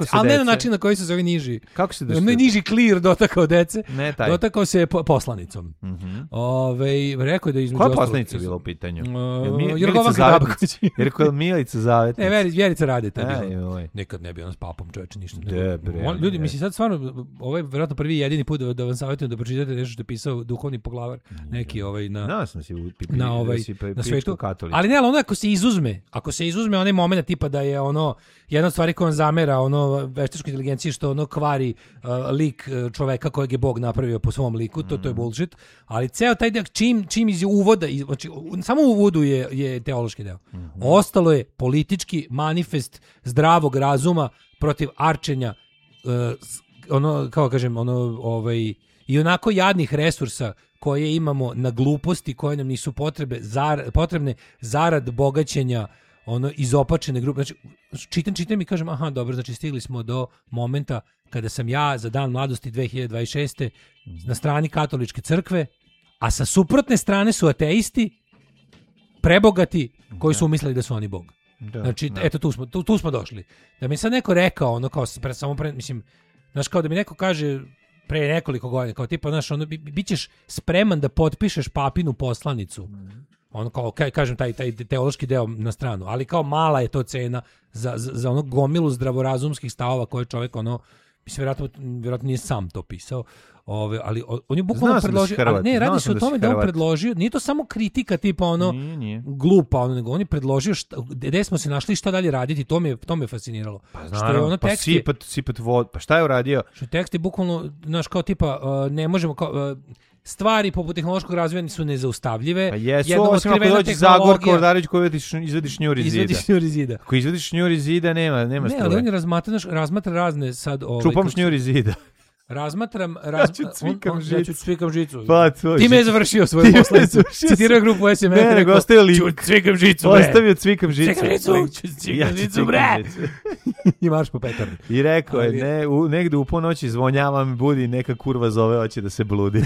dece, ali ne na način na koji su se ovi niži. Kako se ne niži klir dotakao dece, ne taj. Dotakao se poslanicom. Rekao je da između koja poslanica bila u pitanju? Jorgovanka Tabaković. Jer Milica Zavetnica. Vjerica Radeta je bila. Nikad ne bi ona s papom čoveče ništa. Ljudi, mislim sad stvarno, ovo je vjerojatno prvi i jedini put da vam savjetujem da pročitate nešto što je pisao duhovni poglavar, neki na svetu. Ali ne, ono ako se izuzme onaj moment tipa da je ono jedna od stvari koja on zamera veštačkoj inteligenciji što ono kvari lik čoveka kojeg je Bog napravio po svom liku, to je bullshit, ali ceo taj deo čim iz uvoda, znači samo u uvodu je teološki deo. Ostalo je politički manifest zdravog razuma protiv arčenja i onako jadnih resursa koje imamo na gluposti koje nam nisu potrebne zarad bogaćenja izopačene grupe. Znači, čitam i kažem, aha, dobro, znači stigli smo do momenta kada sam ja za dan mladosti 2026. na strani katoličke crkve, a sa suprotne strane su ateisti prebogati koji su umislili da su oni Bog. Znači, eto, tu smo došli. Da mi sad neko rekao, mislim, znaš, kao da mi neko kaže pre nekoliko godina, kao tipa, znaš, bit ćeš spreman da potpišeš papinu poslanicu. Kao, kažem, taj teološki deo na stranu, ali kao mala je to cena za ono gomilu zdravorazumskih stavova koje čovjek, mislim, vjerojatno nije sam to pisao, ali on je bukvalno predložio, ali ne, radi se o tome da on predložio, nije to samo kritika tipa glupa, nego on je predložio gde smo se našli, šta dalje raditi, to me fasciniralo. Pa znaš, sipat vod, pa šta je uradio? Što tekst je bukvalno, znaš, kao tipa, ne možemo, stvari poput tehnološkog razvoja su nezaustavljive. Pa jesu, osim ako dođe Zagor Kordarić koji izvadi šnjur iz zida. Ako izvadiš šnjur iz zida, nema struje. Ne, ali on je razmatra razne sad... Čupam šnjur iz zida. Razmatram... Ja ću cvikam žicu. Pa, ti me je završio svoju poslanicu. Citirao grupu SM. Ne, nego ostavio lik. Cvikam žicu, bre. Ostavio cvikam žicu. Cvikam žicu, bre. I marš po petardi. I rekao je, negde u ponoći zvonjavam, budi, neka kurva zove, hoće da se bludi.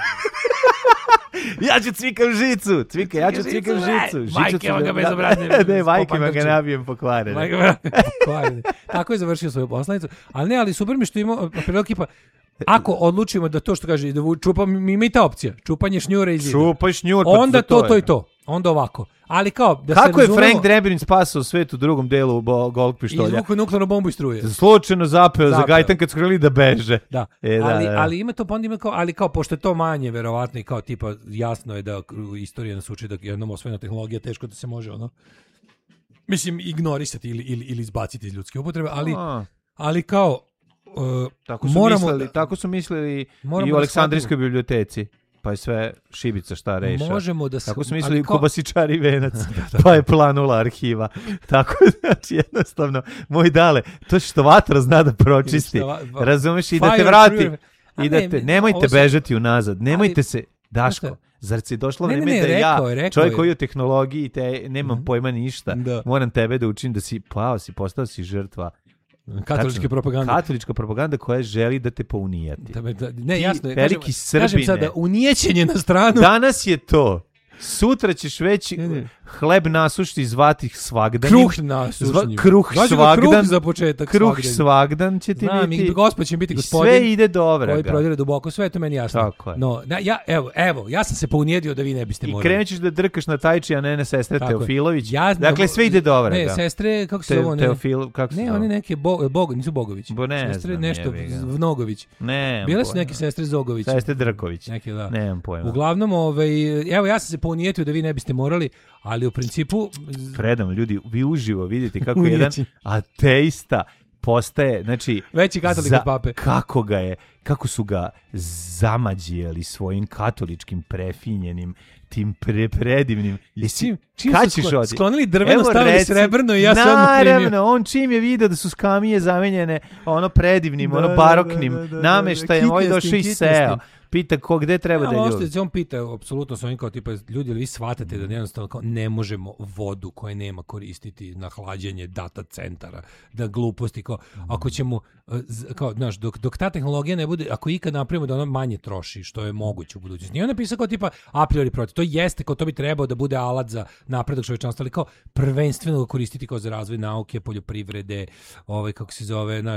Ja ću cvikam žicu. Majke ga bezobrazne. Ne, majke ga nabijem pokvarene. Tako je završio svoju poslanicu. Ali super mi što imao prilog kipa. Ako odlučimo da to što kaže, da čupam, ima i ta opcija. Čupanje šnjura iz zida. Čupaj šnjur. Onda to i to. Onda ovako. Ali kao da kako je Frank Drebin spasao svet u drugom delu golf pištolja? Izvukao nuklearnu bombu i struje. Slučajno zapeo za gajtan kad su htjeli da beže. Da. Ali ima to, pa onda ima kao, ali kao pošto je to manje verovatno i kao tipa jasno je da istorija nas uči da jednom osvojena tehnologija teško da se može mislim ignorisati ili izbaciti iz ljudske upotrebe, ali kao tako su mislili i u Aleksandrijskoj biblioteci. Pa je sve šibica šta reša. Možemo da tako su mislili kobasičari i venac. Pa je planula arhiva. Tako znači jednostavno, moj dale, to što vatra zna da pročisti. Razumeš i da te vrati. Nemojte bežati unazad. Nemojte se, Daško. Zar si došlo vreme da ja, čovjek koji je u tehnologiji, nemam pojma ništa, moram tebe da učim da si postao si žrtva katoličke propagande. Katolička propaganda koja želi da te pounijati. Ne, jasno je. Veliki Srbine. Kažem sada, unijećenje na stranu. Danas je to. Sutra ćeš već hleb nasušti zvati svagdan. Kruh nasušni. Kruh svagdan. Kruh za početak. Kruh svagdan će ti biti. I Gospod će biti gospodin. Sve ide dobro. Koji prodire duboko. Sve je to meni jasno. Tako je. No, ja sam se pounijedio da vi ne biste morali. I krenut ćeš da drkaš na Tajči, a ne na sestre Teofilović. Dakle, sve ide dobro. Ne, sestre, kako se zove? Teofil, kako se zove? Ne, oni neke nisu Bogović. Sestre nešto Vnogović. Ne. Bile su neke sestre Zogović. Sestre Drković. Neke, da. Nemam pojma. Uglavnom, evo ja sam se pounijetio da vi ne biste morali, ali u principu... Predam, ljudi, vi uživo vidite kako jedan ateista postaje, znači... Veći katolik od pape. Kako su ga zamađijeli svojim katoličkim prefinjenim, tim predivnim... Čim su sklonili drveno, stavili srebrno i ja sam odmah primio. Naravno, on čim je vidio da su skamije zamenjene predivnim, baroknim nameštajem, ovaj došao i seo. Pita gde treba da ljudi. On pita, apsolutno su oni kao tipa, ljudi, ali vi shvatate da jednostavno kao ne možemo vodu koja nema koristiti na hlađenje data centara, da gluposti, kao, ako ćemo, kao, znaš, dok ta tehnologija ne bude, ako ikad napravimo da ona manje troši, što je moguće u budućnosti. Nije on napisao kao tipa a priori protiv, to jeste, kao to bi trebao da bude alat za napredak čovečanstva, ali kao prvenstveno ga koristiti kao za razvoj nauke, poljoprivrede, kako se zove,